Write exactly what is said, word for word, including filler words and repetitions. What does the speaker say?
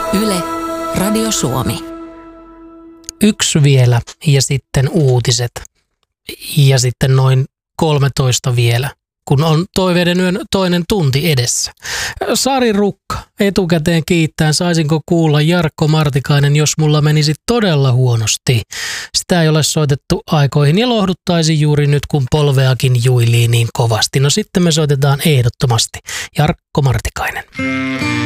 Yle, Radio Suomi. Yksi vielä ja sitten uutiset ja sitten noin kolmetoista vielä, kun on toiveiden yön toinen tunti edessä. Sari Rukka etukäteen kiittää, saisinko kuulla Jarkko Martikainen, jos mulla menisi todella huonosti. Sitä ei ole soitettu aikoihin ja lohduttaisi juuri nyt, kun polveakin juilii niin kovasti. No sitten me soitetaan ehdottomasti Jarkko Martikainen.